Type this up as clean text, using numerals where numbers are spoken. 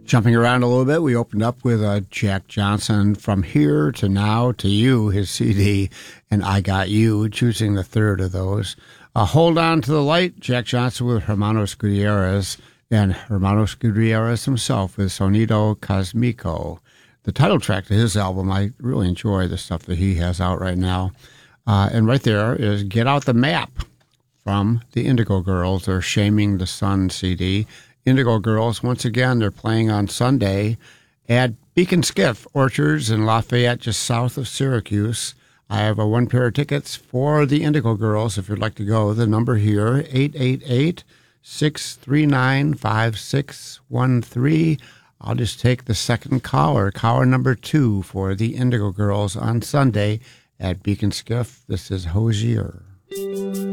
Jumping around a little bit, we opened up with Jack Johnson, From Here to Now to You, his CD, and I Got You, choosing the third of those. Hold On to the Light, Jack Johnson with Hermanos Gutierrez, and Hermanos Gutierrez himself with Sonido Cosmico. The title track to his album, I really enjoy the stuff that he has out right now. And right there is Get Out the Map from the Indigo Girls, their Shaming the Sun CD. Indigo Girls, once again, they're playing on Sunday at Beacon Skiff Orchards in Lafayette, just south of Syracuse. I have one pair of tickets for the Indigo Girls if you'd like to go. The number here, 888-639-5613. I'll just take the second caller number 2 for the Indigo Girls on Sunday at Beacon Skiff. This is Hosier.